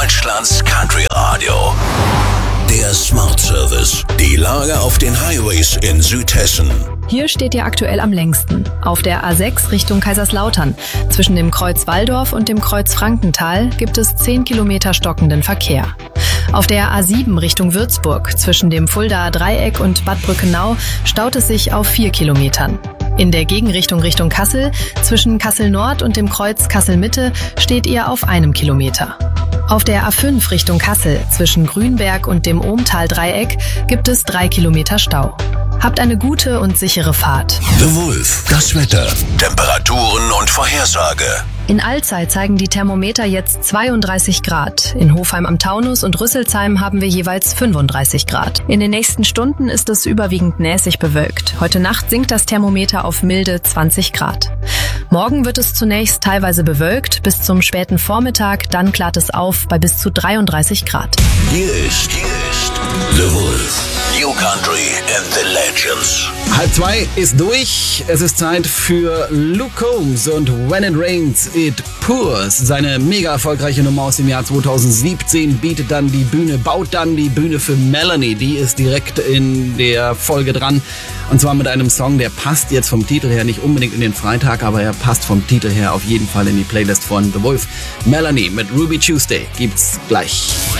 Deutschlands Country Radio. Der Smart Service. Die Lage auf den Highways in Südhessen. Hier steht ihr aktuell am längsten. Auf der A6 Richtung Kaiserslautern. Zwischen dem Kreuz Walldorf und dem Kreuz Frankenthal gibt es 10 Kilometer stockenden Verkehr. Auf der A7 Richtung Würzburg. Zwischen dem Fuldaer Dreieck und Bad Brückenau staut es sich auf 4 Kilometern. In der Gegenrichtung Richtung Kassel, zwischen Kassel Nord und dem Kreuz Kassel Mitte, steht ihr auf 1 Kilometer. Auf der A5 Richtung Kassel, zwischen Grünberg und dem Ohmtal-Dreieck, gibt es 3 Kilometer Stau. Habt eine gute und sichere Fahrt. The Wolf, das Wetter, Temperaturen und Vorhersage. In Allzeit zeigen die Thermometer jetzt 32 Grad. In Hofheim am Taunus und Rüsselsheim haben wir jeweils 35 Grad. In den nächsten Stunden ist es überwiegend nässig bewölkt. Heute Nacht sinkt das Thermometer auf milde 20 Grad. Morgen wird es zunächst teilweise bewölkt, bis zum späten Vormittag, dann klart es auf bei bis zu 33 Grad. Hier ist The Wolf. New Country and the Legends. 1:30 ist durch. Es ist Zeit für Luke Combs und When It Rains, It Pours. Seine mega erfolgreiche Nummer aus dem Jahr 2017 baut dann die Bühne für Melanie. Die ist direkt in der Folge dran. Und zwar mit einem Song, der passt jetzt vom Titel her nicht unbedingt in den Freitag, aber er passt vom Titel her auf jeden Fall in die Playlist von The Wolf. Melanie mit Ruby Tuesday gibt's gleich.